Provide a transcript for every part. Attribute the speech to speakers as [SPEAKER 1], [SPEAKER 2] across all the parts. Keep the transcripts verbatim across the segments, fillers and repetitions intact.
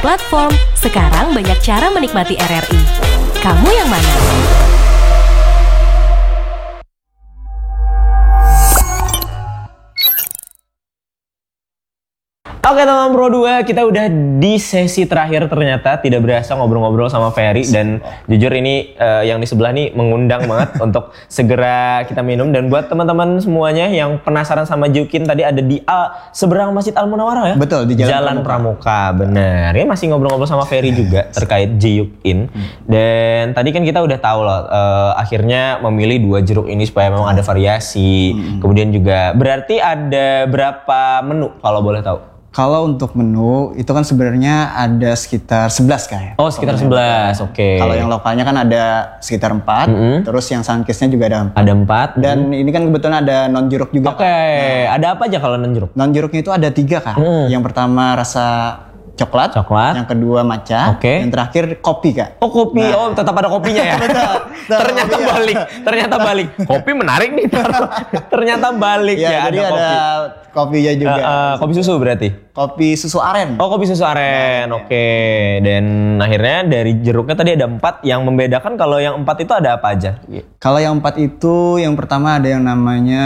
[SPEAKER 1] platform. Sekarang banyak cara menikmati R R I. Kamu yang mana?
[SPEAKER 2] Oke teman-teman Pro dua, kita udah di sesi terakhir ternyata. Tidak berasa ngobrol-ngobrol sama Ferry. Dan jujur ini uh, yang di sebelah nih mengundang banget untuk segera kita minum. Dan buat teman-teman semuanya yang penasaran sama Jiyukin, tadi ada di uh, seberang Masjid Al Munawwarah ya? Betul, di Jalan, Jalan Pramuka. Pramuka, bener. Ini masih ngobrol-ngobrol sama Ferry juga terkait Jiyukin. Dan tadi kan kita udah tahu loh, uh, akhirnya memilih dua jeruk ini supaya memang ada variasi. Hmm. Kemudian juga berarti ada berapa menu kalau boleh tahu?
[SPEAKER 3] Kalau untuk menu itu kan sebenarnya ada sekitar sebelas kayak.
[SPEAKER 2] Oh, sekitar sebelas. Oke. Okay.
[SPEAKER 3] Kalau yang lokalnya kan ada sekitar empat, mm-hmm. Terus yang sunkissnya juga ada empat.
[SPEAKER 2] Ada empat.
[SPEAKER 3] Dan mm-hmm. ini kan kebetulan ada non jeruk juga.
[SPEAKER 2] Oke. Okay. Nah, ada apa aja kalau non jeruk?
[SPEAKER 3] Non jeruknya itu ada tiga Kak. Mm. Yang pertama rasa coklat,
[SPEAKER 2] coklat.
[SPEAKER 3] Yang kedua matcha,
[SPEAKER 2] okay.
[SPEAKER 3] Yang terakhir kopi Kak.
[SPEAKER 2] Oh kopi, nah. Oh tetap ada kopinya ya.
[SPEAKER 3] Betul.
[SPEAKER 2] Ternyata
[SPEAKER 3] kopi,
[SPEAKER 2] balik, ya. ternyata balik. Kopi menarik nih. Ternyata balik ya, ya
[SPEAKER 3] jadi
[SPEAKER 2] ada,
[SPEAKER 3] ada
[SPEAKER 2] kopi.
[SPEAKER 3] Kopinya juga.
[SPEAKER 2] Uh, uh, kopi susu berarti?
[SPEAKER 3] Kopi susu aren.
[SPEAKER 2] Oh kopi susu aren, nah, oke. Okay. Dan akhirnya dari jeruknya tadi ada empat. Yang membedakan kalau yang empat itu ada apa aja?
[SPEAKER 3] Kalau yang empat itu, yang pertama ada yang namanya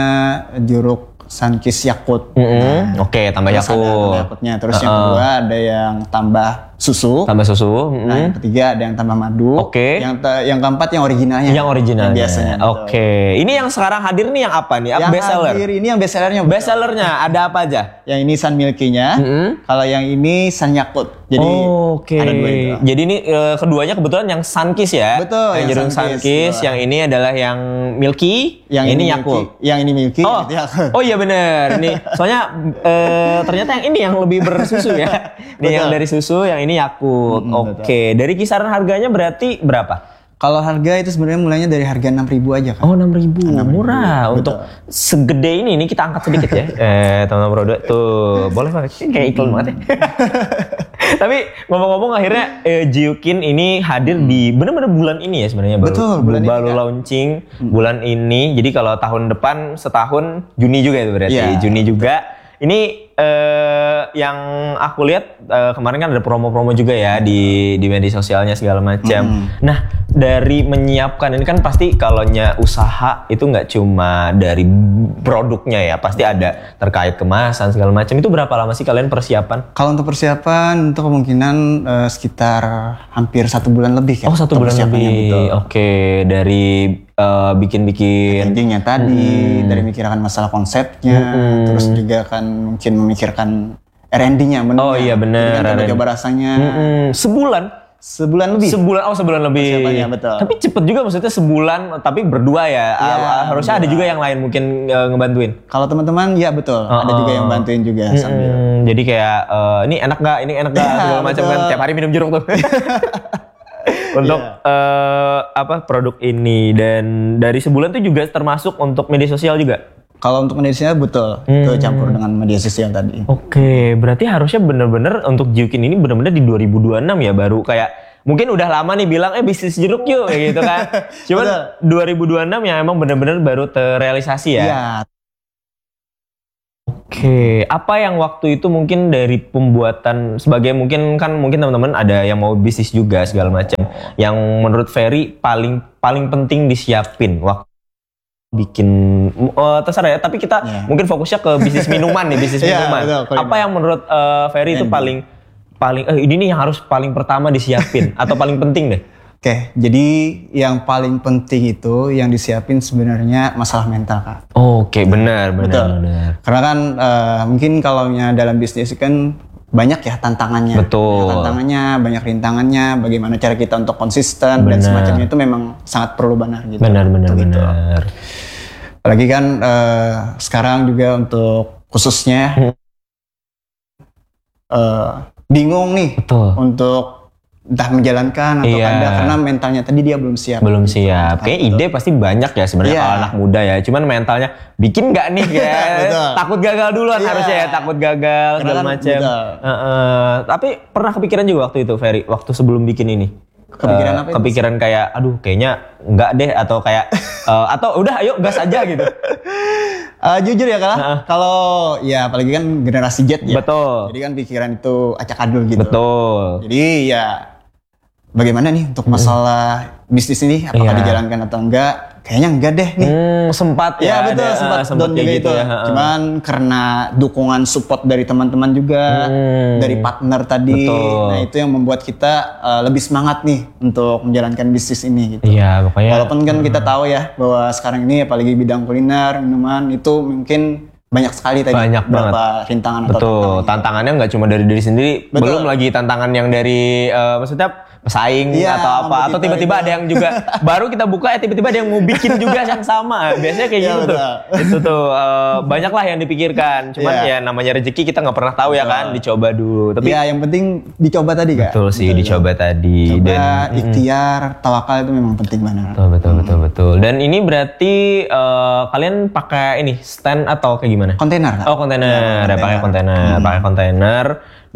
[SPEAKER 3] jeruk Sunkiss Yakult.
[SPEAKER 2] Mm-hmm. Nah, oke, okay, tambah Yakult.
[SPEAKER 3] Tambah Yakultnya. Terus uh-uh. yang kedua ada yang tambah susu.
[SPEAKER 2] Tambah susu. Mm-hmm.
[SPEAKER 3] Nah, yang ketiga ada yang tambah madu.
[SPEAKER 2] Oke. Okay.
[SPEAKER 3] Yang te- yang keempat yang originalnya.
[SPEAKER 2] Yang originalnya.
[SPEAKER 3] Yang biasanya.
[SPEAKER 2] Oke. Okay. Ini yang sekarang hadir nih yang apa nih?
[SPEAKER 3] Yang
[SPEAKER 2] best seller.
[SPEAKER 3] hadir ini yang best sellernya.
[SPEAKER 2] Best sellernya ada apa aja?
[SPEAKER 3] Yang ini Sun Milky-nya. Mm-hmm. Kalau yang ini Sun Yakult. Jadi
[SPEAKER 2] oh, oke. Okay.
[SPEAKER 3] Ada dua itu.
[SPEAKER 2] Jadi ini uh, keduanya kebetulan yang Sunkiss ya.
[SPEAKER 3] Betul.
[SPEAKER 2] Yang jeruk Sunkiss. Yang ini adalah yang Milky.
[SPEAKER 3] Yang
[SPEAKER 2] ini,
[SPEAKER 3] ini
[SPEAKER 2] Yakult.
[SPEAKER 3] Yang ini Milky.
[SPEAKER 2] Oh, oh iya benar. Nih, soalnya uh, ternyata yang ini yang lebih bersusu ya. Ini yang dari susu, yang ini Yakult. Hmm, Oke, okay. Dari kisaran harganya berarti berapa?
[SPEAKER 3] Kalau harga itu sebenarnya mulainya dari harga enam ribu aja kan.
[SPEAKER 2] Oh enam ribu, murah. Betul. Untuk segede ini, ini kita angkat sedikit ya. eh teman-teman produk tuh, boleh banget. Kayak iklan banget ya. Tapi ngomong-ngomong akhirnya eh, Jiyukin ini hadir hmm. di benar-benar bulan ini ya sebenarnya baru.
[SPEAKER 3] Betul, bulan
[SPEAKER 2] baru
[SPEAKER 3] ini,
[SPEAKER 2] launching hmm. bulan ini. Jadi kalau tahun depan setahun Juni juga itu berarti. Yeah. Juni juga. Ini eh, yang aku lihat eh, kemarin kan ada promo-promo juga ya di di media sosialnya segala macam. Hmm. Nah, dari menyiapkan ini kan pasti kalaunya usaha itu nggak cuma dari produknya ya, pasti ada terkait kemasan segala macam. Itu berapa lama sih kalian persiapan?
[SPEAKER 3] Kalau untuk persiapan itu kemungkinan eh, sekitar hampir satu bulan lebih kan.
[SPEAKER 2] Oh satu bulan lebih. Oke, okay. Dari Uh, bikin-bikin
[SPEAKER 3] packagingnya tadi, hmm. dari memikirkan masalah konsepnya, hmm. terus juga kan mungkin memikirkan R and D-nya. Bener,
[SPEAKER 2] oh iya benar.
[SPEAKER 3] Kan coba rasanya.
[SPEAKER 2] Hmm. Sebulan?
[SPEAKER 3] Sebulan lebih.
[SPEAKER 2] Sebulan, oh sebulan lebih.
[SPEAKER 3] Betul.
[SPEAKER 2] Tapi cepet juga maksudnya sebulan, tapi berdua ya. ya uh, harusnya berdua. Ada juga yang lain mungkin uh, ngebantuin.
[SPEAKER 3] Kalau teman-teman, ya betul. Uh, ada juga yang bantuin juga
[SPEAKER 2] hmm,
[SPEAKER 3] sambil.
[SPEAKER 2] Jadi kayak uh, ini enak nggak, ini enak nggak, segala macam kan. Tiap hari minum jeruk tuh. Untuk yeah. uh, apa produk ini, dan dari sebulan itu juga termasuk untuk media sosial juga.
[SPEAKER 3] Kalau untuk media sosial betul, hmm. itu campur dengan media sosial tadi.
[SPEAKER 2] Oke, okay. Berarti harusnya benar-benar untuk Jiyukin ini benar-benar di dua ribu dua puluh enam ya baru kayak mungkin udah lama nih bilang eh bisnis jeruk yuk kayak gitu kan. Cuman dua ribu dua puluh enam ya emang benar-benar baru terrealisasi ya. Iya. Oke, apa yang waktu itu mungkin dari pembuatan sebagai mungkin kan mungkin teman-teman ada yang mau bisnis juga segala macam. Yang menurut Ferry paling paling penting disiapin waktu bikin uh, terserah ya, tapi kita yeah. mungkin fokusnya ke bisnis minuman nih, bisnis yeah, minuman. Betul, apa yang menurut uh, Ferry itu paling paling eh ini nih yang harus paling pertama disiapin atau paling penting deh?
[SPEAKER 3] Oke, jadi yang paling penting itu yang disiapin sebenarnya masalah mental Kak.
[SPEAKER 2] Oh, Oke, okay. benar, benar,
[SPEAKER 3] Betul.
[SPEAKER 2] benar.
[SPEAKER 3] Karena kan uh, mungkin kalau dalam bisnis kan banyak ya tantangannya.
[SPEAKER 2] Betul.
[SPEAKER 3] Banyak tantangannya, banyak rintangannya, bagaimana cara kita untuk konsisten benar. Dan semacamnya itu memang sangat perlu benar gitu.
[SPEAKER 2] Benar, benar,
[SPEAKER 3] gitu.
[SPEAKER 2] benar.
[SPEAKER 3] Apalagi kan uh, sekarang juga untuk khususnya hmm. uh, bingung nih
[SPEAKER 2] Betul.
[SPEAKER 3] Untuk entah menjalankan atau
[SPEAKER 2] iya.
[SPEAKER 3] kada karena mentalnya tadi dia belum siap.
[SPEAKER 2] Belum siap. Kayak ide pasti banyak ya sebenarnya
[SPEAKER 3] iya.
[SPEAKER 2] kalau anak muda ya. Cuman mentalnya bikin nggak nih ya. Takut gagal duluan iya. harusnya ya. Takut gagal segala macam. Uh, uh, tapi pernah kepikiran juga waktu itu Ferry, waktu sebelum bikin ini.
[SPEAKER 3] Kepikiran
[SPEAKER 2] uh,
[SPEAKER 3] apa?
[SPEAKER 2] Kepikiran itu? Kayak aduh kayaknya enggak deh atau kayak uh, atau udah ayo gas aja gitu.
[SPEAKER 3] Uh, jujur ya Kak,
[SPEAKER 2] Nah.
[SPEAKER 3] kalau ya apalagi kan generasi Z ya.
[SPEAKER 2] Betul.
[SPEAKER 3] Jadi kan pikiran itu acak adul gitu.
[SPEAKER 2] Betul.
[SPEAKER 3] Jadi ya bagaimana nih untuk masalah bisnis ini, apakah
[SPEAKER 2] Iya.
[SPEAKER 3] dijalankan atau enggak? Kayaknya enggak deh nih.
[SPEAKER 2] Hmm, sempat ya.
[SPEAKER 3] Ya betul,
[SPEAKER 2] ada,
[SPEAKER 3] sempat
[SPEAKER 2] uh, sempat
[SPEAKER 3] down
[SPEAKER 2] kayak
[SPEAKER 3] juga
[SPEAKER 2] gitu
[SPEAKER 3] itu.
[SPEAKER 2] ya. ha-ha.
[SPEAKER 3] Cuman karena dukungan support dari teman-teman juga,
[SPEAKER 2] Hmm.
[SPEAKER 3] dari partner tadi,
[SPEAKER 2] Betul.
[SPEAKER 3] nah itu yang membuat kita uh, lebih semangat nih untuk menjalankan bisnis ini gitu.
[SPEAKER 2] Iya, pokoknya.
[SPEAKER 3] Walaupun kan kita tahu ya bahwa sekarang ini apalagi bidang kuliner, minuman itu mungkin banyak sekali tadi
[SPEAKER 2] Banyak
[SPEAKER 3] beberapa rintangan atau
[SPEAKER 2] Betul,
[SPEAKER 3] tantangan.
[SPEAKER 2] tantangannya nggak cuma dari diri sendiri,
[SPEAKER 3] Betul.
[SPEAKER 2] belum lagi tantangan yang dari eh, maksudnya pesaing
[SPEAKER 3] Iya,
[SPEAKER 2] atau apa, atau
[SPEAKER 3] kompetitor
[SPEAKER 2] tiba-tiba
[SPEAKER 3] itu.
[SPEAKER 2] ada yang juga baru kita buka ya tiba-tiba ada yang mau bikin juga yang sama, biasanya kayak
[SPEAKER 3] Iya,
[SPEAKER 2] gitu tuh.
[SPEAKER 3] betul.
[SPEAKER 2] Itu tuh eh, banyak lah yang dipikirkan, cuman
[SPEAKER 3] Iya.
[SPEAKER 2] ya namanya rezeki kita nggak pernah tahu ya
[SPEAKER 3] Betul.
[SPEAKER 2] kan, dicoba dulu. Tapi
[SPEAKER 3] Ya yang penting dicoba tadi Kak.
[SPEAKER 2] betul sih dicoba tadi
[SPEAKER 3] Coba,
[SPEAKER 2] dan
[SPEAKER 3] ikhtiar, tawakal itu memang penting banget.
[SPEAKER 2] betul betul betul betul. Dan ini berarti eh, kalian pakai ini stand atau kayak gimana?
[SPEAKER 3] Kontainer Kak.
[SPEAKER 2] Oh kontainer,
[SPEAKER 3] Ya,
[SPEAKER 2] ya, pakai kontainer, pakai kontainer.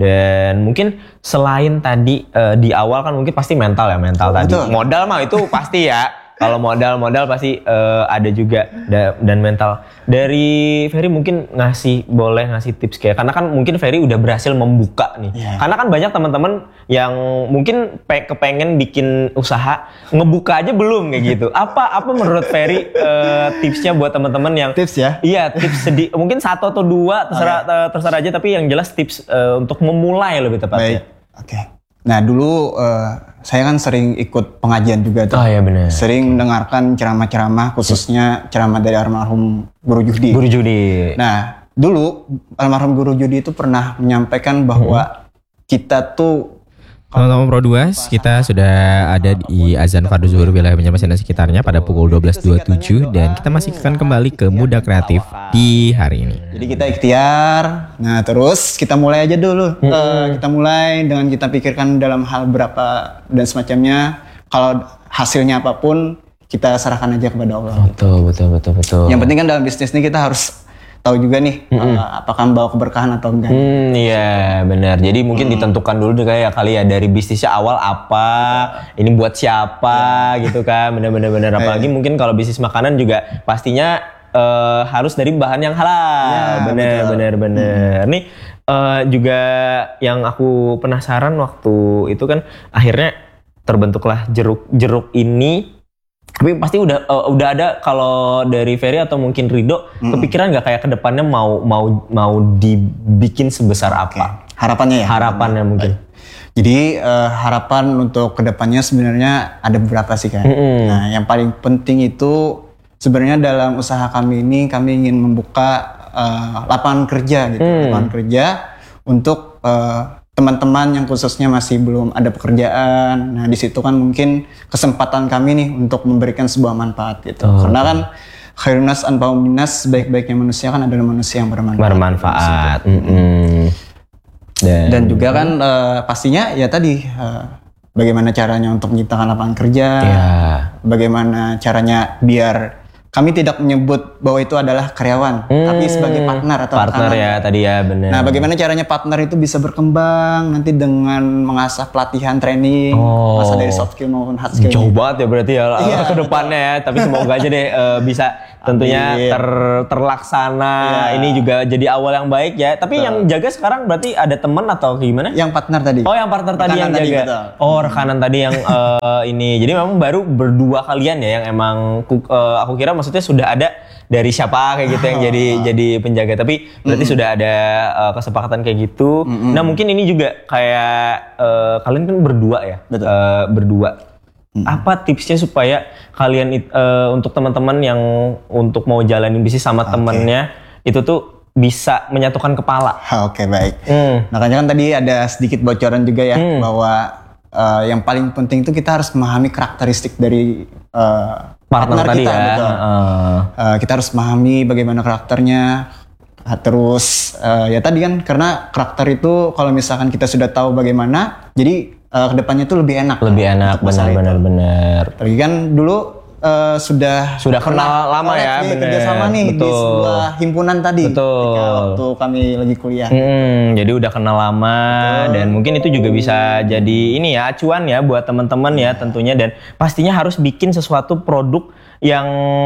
[SPEAKER 2] Dan mungkin selain tadi eh, di awal kan mungkin pasti mental ya, mental tadi.
[SPEAKER 3] Betul.
[SPEAKER 2] Modal mah itu pasti ya. Kalau modal-modal pasti eh, ada juga da- dan mental. Dari Ferry mungkin ngasih boleh ngasih tips kayak karena kan mungkin Ferry udah berhasil membuka nih.
[SPEAKER 3] Iya.
[SPEAKER 2] Karena kan banyak teman-teman yang mungkin pe- kepengen bikin usaha ngebuka aja belum kayak gitu. Apa apa menurut Ferry eh, tipsnya buat teman-teman yang
[SPEAKER 3] Tips ya.
[SPEAKER 2] Iya, tips sedi mungkin satu atau dua terserah ter- terserah aja tapi yang jelas tips eh, untuk memulai lebih tepatnya.
[SPEAKER 3] Baik. Oke. Nah dulu eh, saya kan sering ikut pengajian juga tuh.
[SPEAKER 2] Oh iya benar.
[SPEAKER 3] Sering mendengarkan ceramah-ceramah khususnya ceramah dari almarhum Guru Juhdi.
[SPEAKER 2] Guru Judi.
[SPEAKER 3] Nah dulu almarhum Guru Juhdi itu pernah menyampaikan bahwa kita tuh
[SPEAKER 4] Teman-teman Pro dua, kita sudah ada di azan fardu zuhur wilayah Banjarmasin dan sekitarnya pada pukul dua belas dua puluh tujuh dan kita masih akan kembali ke Muda Kreatif di hari ini.
[SPEAKER 3] jadi kita ikhtiar. Nah terus kita mulai aja dulu. Eh, kita mulai dengan kita pikirkan dalam hal berapa dan semacamnya. Kalau hasilnya apapun kita serahkan aja kepada Allah.
[SPEAKER 2] Betul, betul, betul, betul.
[SPEAKER 3] Yang penting kan dalam bisnis ini kita harus tahu juga nih eh, apakah membawa keberkahan atau enggak.
[SPEAKER 2] Hmm, iya benar. Jadi mungkin ditentukan dulu deh kayak kali ya dari bisnisnya awal apa, ini buat siapa gitu kan, benar-benar benar. Apalagi mungkin kalau bisnis makanan juga pastinya eh, harus dari bahan yang halal.
[SPEAKER 3] Ya,
[SPEAKER 2] benar,
[SPEAKER 3] betul.
[SPEAKER 2] benar, benar. Nih eh, juga yang aku penasaran waktu itu kan akhirnya terbentuklah jeruk-jeruk ini. Tapi pasti udah uh, udah ada kalau dari Ferry atau mungkin Rido kepikiran nggak kayak kedepannya mau mau mau dibikin sebesar apa?
[SPEAKER 3] Harapannya ya.
[SPEAKER 2] Harapannya mungkin.
[SPEAKER 3] Jadi eh, harapan untuk kedepannya sebenarnya ada beberapa sih kan.
[SPEAKER 2] Mm-mm.
[SPEAKER 3] Nah yang paling penting itu sebenarnya dalam usaha kami ini kami ingin membuka eh, lapangan kerja gitu,
[SPEAKER 2] Hmm.
[SPEAKER 3] lapangan kerja untuk eh, teman-teman yang khususnya masih belum ada pekerjaan. Nah di situ kan mungkin kesempatan kami nih untuk memberikan sebuah manfaat gitu.
[SPEAKER 2] Oh.
[SPEAKER 3] Karena kan khairun nas anfa'um linnas, sebaik-baiknya manusia kan adalah manusia yang bermanfaat.
[SPEAKER 2] Bermanfaat. Mm-mm. Dan,
[SPEAKER 3] Dan juga kan eh, pastinya ya tadi eh, bagaimana caranya untuk menciptakan lapangan kerja,
[SPEAKER 2] ya.
[SPEAKER 3] bagaimana caranya biar kami tidak menyebut bahwa itu adalah karyawan, tapi sebagai partner atau
[SPEAKER 2] partner
[SPEAKER 3] rekanan.
[SPEAKER 2] ya tadi ya benar.
[SPEAKER 3] Nah, bagaimana caranya partner itu bisa berkembang nanti dengan mengasah pelatihan training,
[SPEAKER 2] Oh.
[SPEAKER 3] masa dari soft skill maupun hard skill.
[SPEAKER 2] Jauh banget ya berarti ya
[SPEAKER 3] Iya,
[SPEAKER 2] ke depannya ya. Tapi semoga aja deh eh, bisa tentunya
[SPEAKER 3] Amin.
[SPEAKER 2] ter, terlaksana.
[SPEAKER 3] Iya.
[SPEAKER 2] Ini juga jadi awal yang baik ya. Tapi yang jaga sekarang berarti ada teman atau gimana?
[SPEAKER 3] Yang partner tadi.
[SPEAKER 2] Oh yang partner tadi
[SPEAKER 3] Rekanan
[SPEAKER 2] yang
[SPEAKER 3] tadi,
[SPEAKER 2] jaga.
[SPEAKER 3] betul.
[SPEAKER 2] Oh rekanan tadi yang eh, ini. Jadi memang baru berdua kalian ya yang emang ku- eh, aku kira maksudnya sudah ada dari siapa kayak gitu yang jadi jadi penjaga. Tapi berarti sudah ada eh, kesepakatan kayak gitu. Nah mungkin ini juga kayak eh, kalian kan berdua ya.
[SPEAKER 3] Betul.
[SPEAKER 2] Eh, berdua. Apa tipsnya supaya kalian it- eh, untuk teman-teman yang untuk mau jalanin bisnis sama temennya itu tuh bisa menyatukan kepala.
[SPEAKER 3] Ah, Oke baik.
[SPEAKER 2] Hmm.
[SPEAKER 3] Makanya kan tadi ada sedikit bocoran juga ya bahwa eh, yang paling penting itu kita harus memahami karakteristik dari eh,
[SPEAKER 2] Partner, tadi
[SPEAKER 3] kita.
[SPEAKER 2] ya.
[SPEAKER 3] Betul.
[SPEAKER 2] Heeh.
[SPEAKER 3] Eh, kita harus memahami bagaimana karakternya. Ah, Terus eh, ya tadi kan karena karakter itu kalau misalkan kita sudah tahu bagaimana, jadi eh, kedepannya itu lebih enak.
[SPEAKER 2] Lebih
[SPEAKER 3] kan,
[SPEAKER 2] enak
[SPEAKER 3] untuk masalah itu.
[SPEAKER 2] benar-benar benar.
[SPEAKER 3] Apalagi kan dulu uh, sudah
[SPEAKER 2] Sudah kenal lama
[SPEAKER 3] collab
[SPEAKER 2] ya,
[SPEAKER 3] nih,
[SPEAKER 2] bener.
[SPEAKER 3] kerjasama nih di
[SPEAKER 2] Betul.
[SPEAKER 3] sebuah himpunan tadi.
[SPEAKER 2] Betul.
[SPEAKER 3] Ketika waktu kami lagi kuliah.
[SPEAKER 2] Hmm, jadi udah kenal lama dan mungkin itu juga bisa jadi ini ya acuan ya buat teman-teman ya tentunya, dan pastinya harus bikin sesuatu produk yang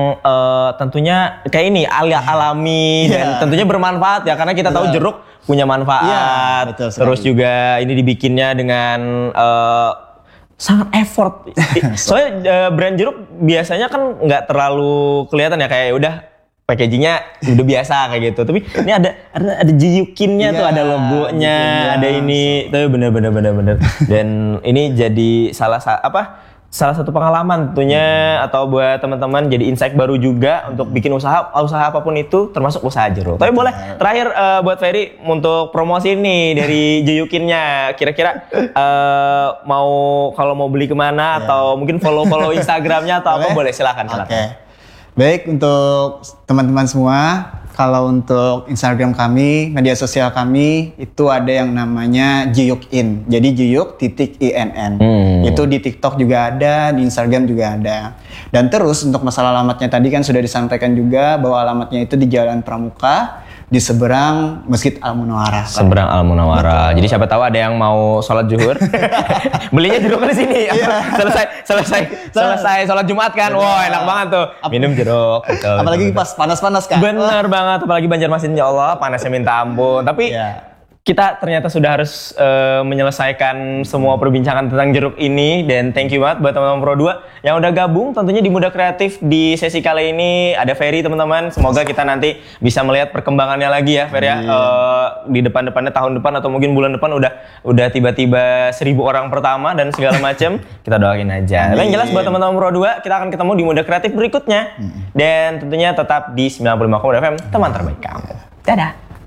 [SPEAKER 2] eh, tentunya kayak ini ala- alami dan
[SPEAKER 3] Iya.
[SPEAKER 2] tentunya bermanfaat ya, karena kita tahu
[SPEAKER 3] Betul.
[SPEAKER 2] jeruk punya manfaat.
[SPEAKER 3] Iya, betul sekali.
[SPEAKER 2] Terus juga ini dibikinnya dengan eh, sangat effort. Soalnya eh, brand jeruk biasanya kan nggak terlalu kelihatan ya, kayak udah packagingnya udah biasa kayak gitu. Tapi ini ada ada ada jiyukinnya
[SPEAKER 3] Iya,
[SPEAKER 2] tuh, ada logonya,
[SPEAKER 3] bikinnya.
[SPEAKER 2] ada ini, tuh bener-bener bener-bener. Dan ini jadi salah sa- apa? Salah satu pengalaman tentunya, atau buat teman-teman jadi insight baru juga untuk bikin usaha usaha apapun itu, termasuk usaha jeruk. Tapi boleh terakhir eh, buat Ferry untuk promosi nih dari jiyukinnya. Kira-kira eh, mau kalau mau beli kemana atau mungkin follow-follow Instagramnya atau apa, boleh silakan silakan.
[SPEAKER 3] Oke. Baik, untuk teman-teman semua, kalau untuk Instagram kami, media sosial kami itu ada yang namanya Jiyukin. Jadi Jiyuk titik I N N.
[SPEAKER 2] Hmm.
[SPEAKER 3] Itu di TikTok juga ada, di Instagram juga ada. Dan terus untuk masalah alamatnya tadi kan sudah disampaikan juga bahwa alamatnya itu di Jalan Pramuka, di seberang Masjid Al Munawwarah.
[SPEAKER 2] Seberang Al Munawwarah. Jadi siapa tahu ada yang mau sholat zuhur, belinya jeruk di sini. selesai selesai selesai sholat Jumat kan. Wah, enak banget tuh. Minum jeruk. Betul,
[SPEAKER 3] Apalagi
[SPEAKER 2] betul,
[SPEAKER 3] pas panas-panas kan.
[SPEAKER 2] bener banget, apalagi Banjarmasin, ya Allah panasnya minta ampun. Tapi
[SPEAKER 3] Iya.
[SPEAKER 2] kita ternyata sudah harus eh, menyelesaikan semua perbincangan tentang jeruk ini, dan thank you banget buat teman-teman Pro dua yang udah gabung tentunya di Muda Kreatif di sesi kali ini. Ada Ferry teman-teman, semoga kita nanti bisa melihat perkembangannya lagi ya Ferry ya. Eh, di depan-depannya tahun depan atau mungkin bulan depan udah udah tiba-tiba seribu orang pertama dan segala macam. Kita doain aja. Yang jelas buat teman-teman Pro dua, kita akan ketemu di Muda Kreatif berikutnya, dan tentunya tetap di sembilan puluh lima koma dua F M, teman terbaik kamu. Dadah.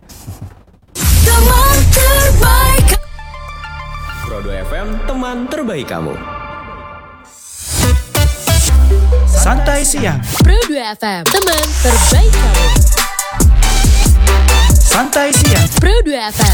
[SPEAKER 5] Teman terbaik.
[SPEAKER 6] Pro dua F M, teman terbaik kamu.
[SPEAKER 7] Santai siang,
[SPEAKER 5] Pro dua F M, teman terbaik kamu.
[SPEAKER 7] santai siang.
[SPEAKER 5] Pro dua F M.